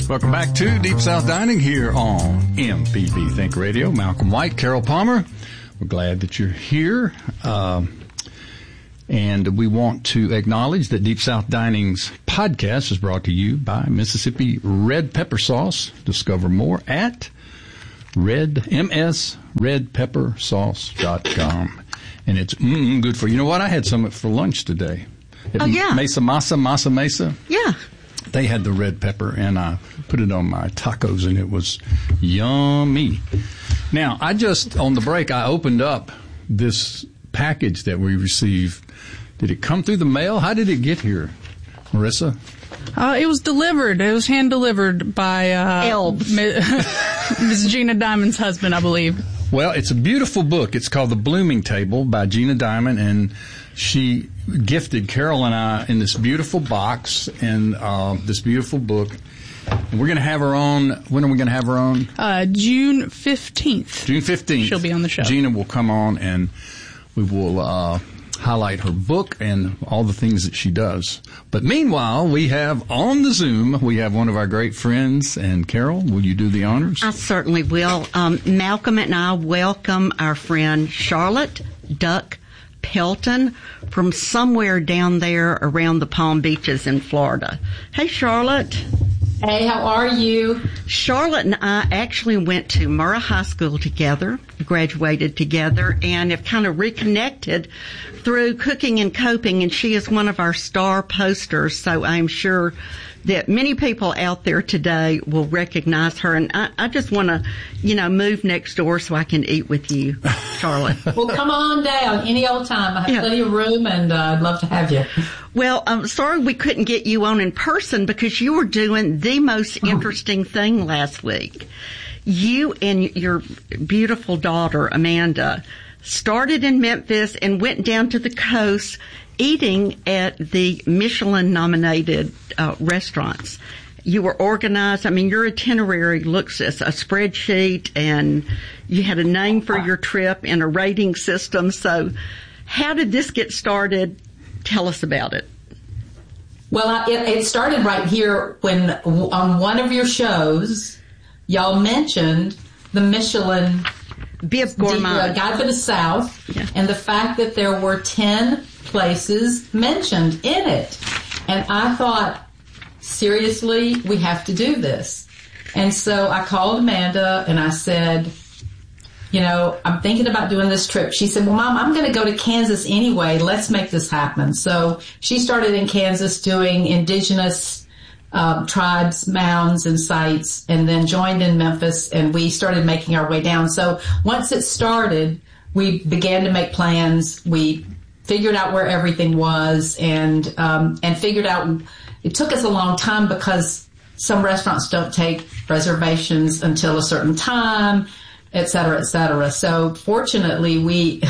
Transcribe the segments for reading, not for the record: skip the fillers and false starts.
Welcome back to Deep South Dining here on MPB Think Radio. Malcolm White, Carol Palmer. We're glad that you're here. And we want to acknowledge that Deep South Dining's podcast is brought to you by Mississippi Red Pepper Sauce. Discover more at msredpeppersauce.com. And it's good for you. You know what? I had some for lunch today. Mesa Masa. Yeah. They had the red pepper, and I put it on my tacos, and it was yummy. Now, on the break, I opened up this package that we received. Did it come through the mail? How did it get here, Marissa? It was delivered. It was hand-delivered by Ms. Gina Diamond's husband, I believe. Well, it's a beautiful book. It's called The Blooming Table by Gina Diamond, and she gifted Carol and I in this beautiful box and this beautiful book. And we're going to have her on. When are we going to have her on? June 15th. June 15th. She'll be on the show. Gina will come on, and we will highlight her book and all the things that she does. But meanwhile, we have on the Zoom, we have one of our great friends. And Carol, will you do the honors? I certainly will. Malcolm and I welcome our friend Charlotte Duck Pelton from somewhere down there around the Palm Beaches in Florida. Hey, Charlotte. Hey, how are you? Charlotte and I actually went to Murrah High School together, graduated together, and have kind of reconnected through Cooking and Coping, and she is one of our star posters, so I'm sure that many people out there today will recognize her. And I just want to, move next door so I can eat with you, Charlotte. Well, come on down any old time. I have plenty of room, and I'd love to have you. Well, I'm sorry we couldn't get you on in person because you were doing the most interesting thing last week. You and your beautiful daughter, Amanda, started in Memphis and went down to the coast eating at the Michelin-nominated restaurants. You were organized. I mean, your itinerary looks as a spreadsheet, and you had a name for your trip and a rating system. So how did this get started? Tell us about it. Well, it started right here when on one of your shows, y'all mentioned the Michelin Bib Gourmand Guide for the South, and the fact that there were 10 places mentioned in it. And I thought, seriously, we have to do this. And so I called Amanda and I said, I'm thinking about doing this trip. She said, well, Mom, I'm going to go to Kansas anyway. Let's make this happen. So she started in Kansas doing indigenous tribes, mounds, and sites, and then joined in Memphis, and we started making our way down. So once it started, we began to make plans. We figured out where everything was, and figured out. It took us a long time because some restaurants don't take reservations until a certain time, et cetera, et cetera. So fortunately,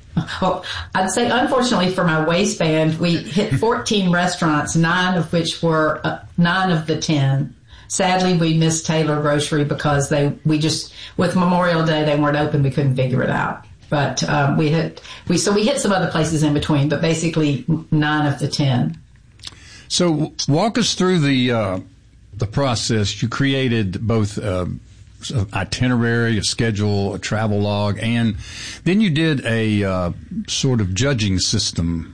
I'd say unfortunately for my waistband, we hit 14 restaurants, 9 of which were 9 of the 10. Sadly, we missed Taylor Grocery because with Memorial Day, they weren't open. We couldn't figure it out. But we hit some other places in between, but basically 9 of the 10. So walk us through the process. You created both itinerary, a schedule, a travel log, and then you did a sort of judging system.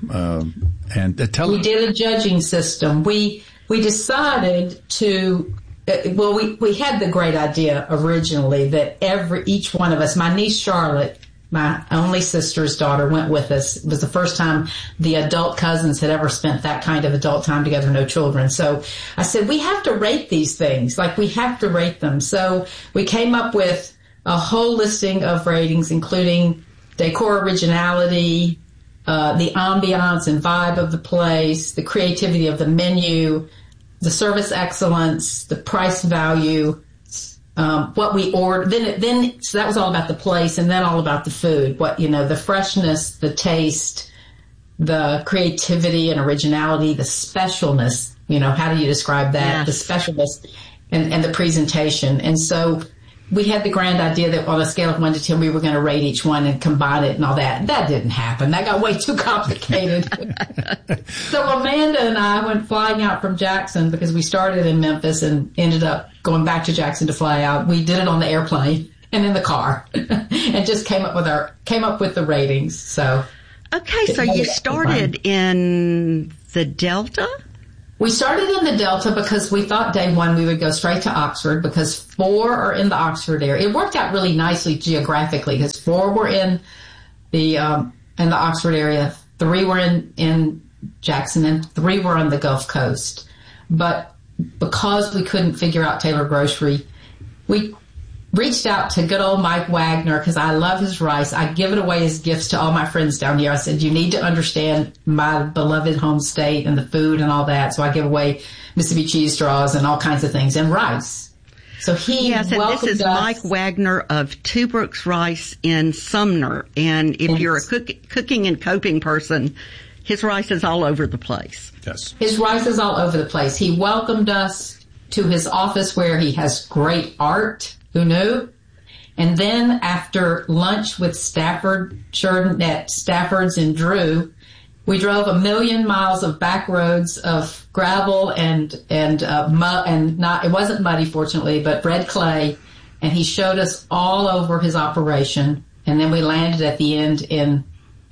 We did a judging system. We decided to. We had the great idea originally that each one of us, my niece Charlotte, my only sister's daughter, went with us. It was the first time the adult cousins had ever spent that kind of adult time together, no children. So I said, we have to rate these things. We have to rate them. So we came up with a whole listing of ratings, including decor originality, the ambiance and vibe of the place, the creativity of the menu, the service excellence, the price value, what we ordered. So that was all about the place, and then all about the food. The freshness, the taste, the creativity and originality, the specialness. How do you describe that? Yes. The specialness and the presentation. And so we had the grand idea that on a scale of 1 to 10, we were going to rate each one and combine it and all that. That didn't happen. That got way too complicated. So Amanda and I went flying out from Jackson because we started in Memphis and ended up going back to Jackson to fly out. We did it on the airplane and in the car and just came up with the ratings. So. Okay, so you started in the Delta? We started in the Delta because we thought day one we would go straight to Oxford because 4 are in the Oxford area. It worked out really nicely geographically because 4 were in the Oxford area, 3 were in Jackson, and 3 were on the Gulf Coast. But because we couldn't figure out Taylor Grocery, we reached out to good old Mike Wagner because I love his rice. I give it away as gifts to all my friends down here. I said, you need to understand my beloved home state and the food and all that. So I give away Mississippi cheese straws and all kinds of things and rice. So he welcomed this is us. Mike Wagner of Two Brooks Rice in Sumner. And if you're a cooking and coping person, his rice is all over the place. Yes. His rice is all over the place. He welcomed us to his office where he has great art. Who knew? And then after lunch with Stafford Sheridan at Stafford's in Drew, we drove 1,000,000 miles of back roads of gravel and mud, and it wasn't muddy, fortunately, but red clay. And he showed us all over his operation. And then we landed at the end in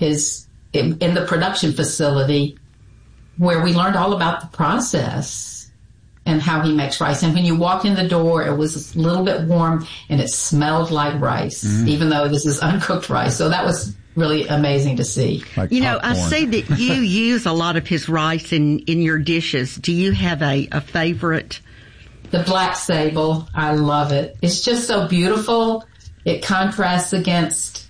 the production facility where we learned all about the process and how he makes rice. And when you walked in the door, it was a little bit warm and it smelled like rice, even though this is uncooked rice. So that was really amazing to see. Like I see that you use a lot of his rice in your dishes. Do you have a favorite? The black sable. I love it. It's just so beautiful. It contrasts against,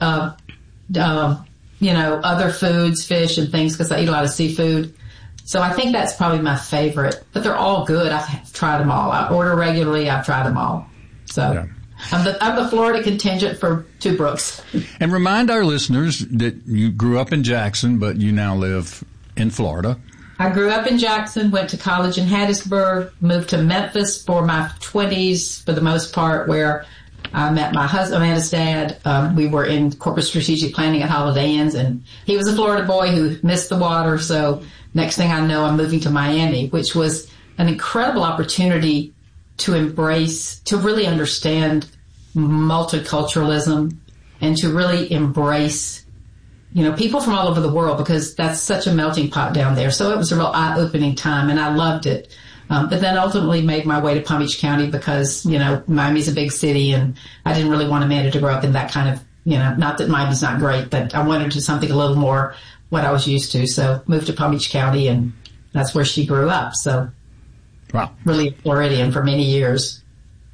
other foods, fish and things, because I eat a lot of seafood. So I think that's probably my favorite, but they're all good. I've tried them all. I order regularly. I've tried them all. So yeah. I'm the Florida contingent for Two Brooks. And remind our listeners that you grew up in Jackson, but you now live in Florida. I grew up in Jackson, went to college in Hattiesburg, moved to Memphis for my 20s for the most part, where I met my husband, Amanda's dad. We were in corporate strategic planning at Holiday Inns, and he was a Florida boy who missed the water. So next thing I know, I'm moving to Miami, which was an incredible opportunity to embrace, to really understand multiculturalism and to really embrace, people from all over the world, because that's such a melting pot down there. So it was a real eye-opening time, and I loved it. But then ultimately made my way to Palm Beach County because, Miami's a big city, and I didn't really want Amanda to grow up in that kind of, not that Miami's not great, but I wanted to something a little more what I was used to. So moved to Palm Beach County, and that's where she grew up. So wow, really a Floridian for many years.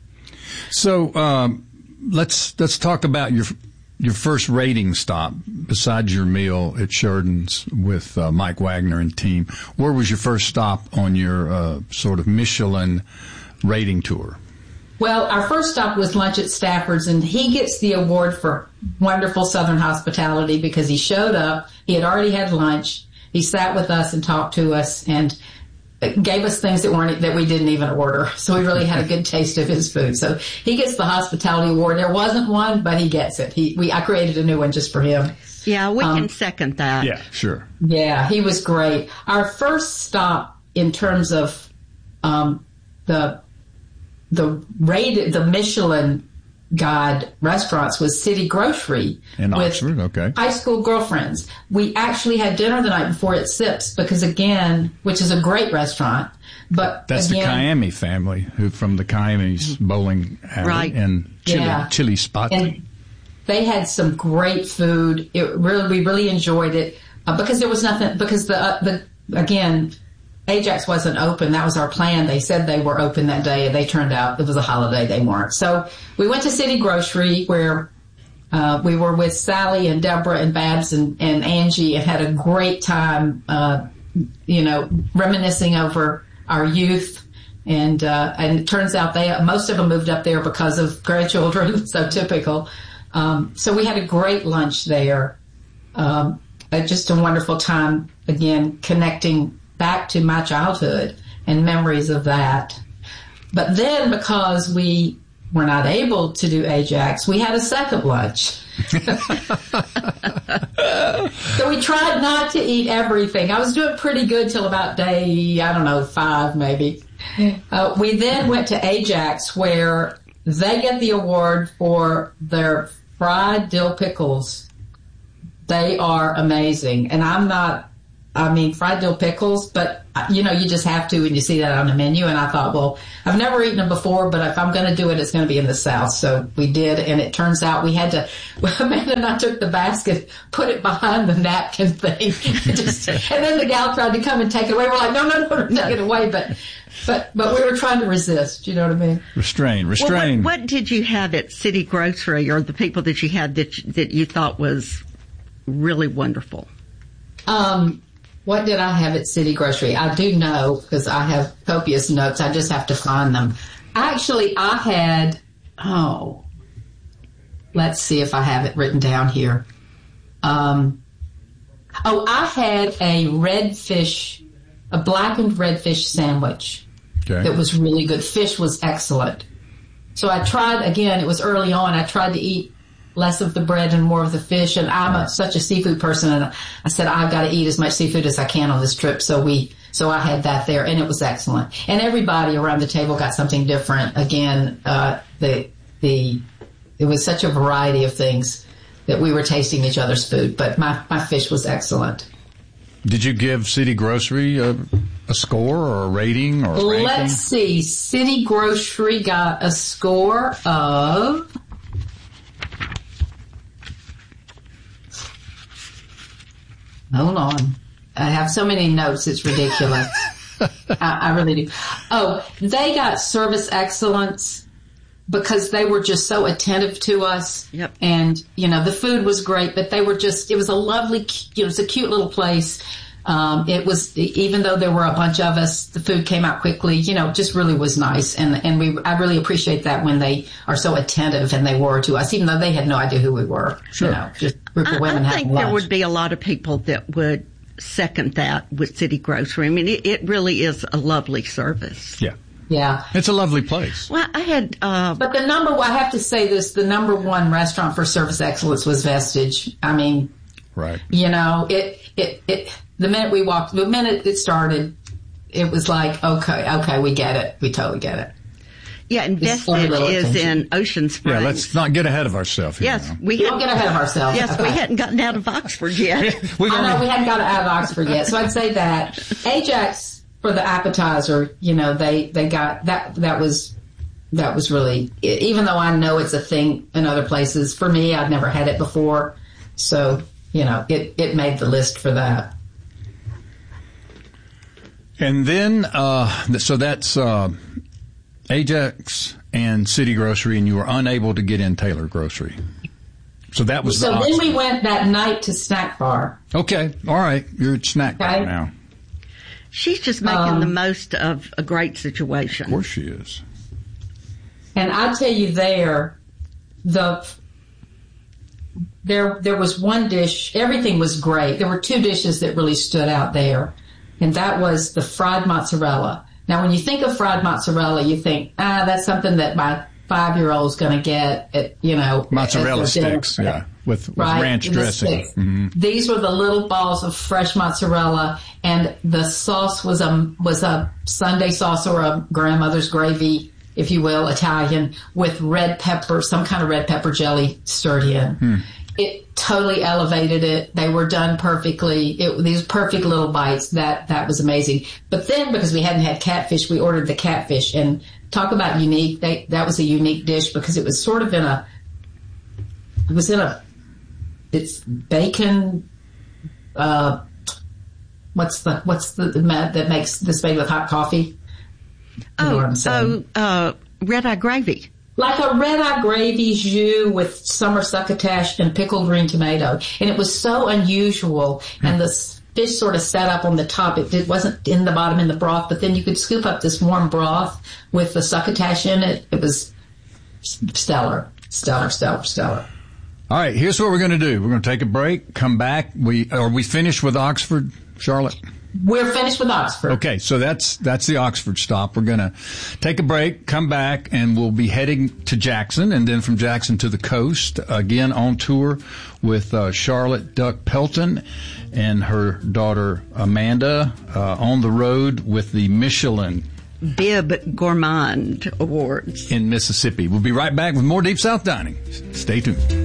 So let's talk about your first rating stop besides your meal at Sheridan's with Mike Wagner and team. Where was your first stop on your sort of Michelin rating tour? Well, our first stop was lunch at Stafford's, and he gets the award for wonderful Southern hospitality because he showed up. He had already had lunch. He sat with us and talked to us and gave us things that we didn't even order. So we really had a good taste of his food. So he gets the hospitality award. There wasn't one, but he gets it. I created a new one just for him. Yeah, we can second that. Yeah, sure. Yeah, he was great. Our first stop in terms of the Michelin Guide restaurants was City Grocery in with Oxford. Okay, high school girlfriends. We actually had dinner the night before at Sips because, again, which is a great restaurant, but that's again, the Kiami family who from the Kiami's bowling alley right. and chili spot. And they had some great food. We really enjoyed it because there was nothing. Because again, Ajax wasn't open. That was our plan. They said they were open that day, and they turned out it was a holiday. They weren't. So we went to City Grocery where we were with Sally and Deborah and Babs and Angie and had a great time, reminiscing over our youth. And it turns out most of them moved up there because of grandchildren. So typical. So we had a great lunch there. Just a wonderful time, again, connecting back to my childhood and memories of that. But then because we were not able to do Ajax, we had a second lunch. So we tried not to eat everything. I was doing pretty good till about day, 5 maybe. We then went to Ajax, where they get the award for their fried dill pickles. They are amazing. And fried dill pickles, but you just have to when you see that on the menu. And I thought, well, I've never eaten them before, but if I'm going to do it, it's going to be in the South. So we did, and it turns out we had to, Amanda and I took the basket, put it behind the napkin thing, and then the gal tried to come and take it away. We're like, no, take it away. But we were trying to resist, you know what I mean? Restrain. Well, what did you have at City Grocery, or the people that you had that you thought was really wonderful? What did I have at City Grocery? I do know, because I have copious notes. I just have to find them. Actually, I had, let's see if I have it written down here. I had a blackened redfish sandwich. Okay. That was really good. Fish was excellent. So I tried, again, it was early on, I tried to eat less of the bread and more of the fish. And I'm such a seafood person, and I said, I've got to eat as much seafood as I can on this trip. So I had that there, and it was excellent. And everybody around the table got something different. Again, it was such a variety of things that we were tasting each other's food, but my fish was excellent. Did you give City Grocery a score or a rating or a ranking? Let's see. City Grocery got a score of... Hold on. I have so many notes, it's ridiculous. I really do. Oh, they got service excellence because they were just so attentive to us. Yep. And, the food was great, but it was a lovely, it was a cute little place. It was, even though there were a bunch of us, the food came out quickly, just really was nice. And I really appreciate that when they are so attentive, and they were to us, even though they had no idea who we were. Sure. Just a group of women having lunch. I think there would be a lot of people that would second that with City Grocery. I mean, it really is a lovely service. Yeah. Yeah. It's a lovely place. Well, I had, but I have to say this, the number one restaurant for service excellence was Vestige. I mean, right. The minute it started, it was like, okay, we get it. We totally get it. Yeah, and Vestige is in Ocean Springs. Yeah, let's not get ahead of ourselves here. Yes, we don't get ahead of ourselves. Yes, okay. We hadn't gotten out of Oxford yet. We hadn't gotten out of Oxford yet. So I'd say that Ajax for the appetizer, they got that was really, even though I know it's a thing in other places, for me, I'd never had it before. So, it made the list for that. And then, so that's Ajax and City Grocery, and you were unable to get in Taylor Grocery. So that was So then we went that night to Snack Bar. Okay, all right. You're at Snack Bar now. She's just making the most of a great situation. Of course she is. And I tell you there was one dish, everything was great. There were two dishes that really stood out there. And that was the fried mozzarella. Now, when you think of fried mozzarella, you think, that's something that my 5-year-old's going to get at, mozzarella sticks, yeah, with ranch dressing. Mm-hmm. These were the little balls of fresh mozzarella, and the sauce was a Sunday sauce or a grandmother's gravy, if you will, Italian, with red pepper, some kind of red pepper jelly stirred in. It totally elevated it. They were done perfectly. These perfect little bites. That was amazing. But then, because we hadn't had catfish, we ordered the catfish. And talk about unique. That was a unique dish because it was sort of it's bacon. What's that makes this made with hot coffee? Red-eye gravy. Like a red-eye gravy jus with summer succotash and pickled green tomato. And it was so unusual. And the fish sort of sat up on the top. It wasn't in the bottom in the broth, but then you could scoop up this warm broth with the succotash in it. It was stellar. All right, here's what we're going to do. We're going to take a break, come back. We finish with Oxford, Charlotte? We're finished with Oxford. Okay, so that's the Oxford stop. We're going to take a break, come back, and we'll be heading to Jackson, and then from Jackson to the coast, again on tour with Charlotte Duck Pelton and her daughter Amanda on the road with the Michelin Bib Gourmand Awards in Mississippi. We'll be right back with more Deep South Dining. Stay tuned.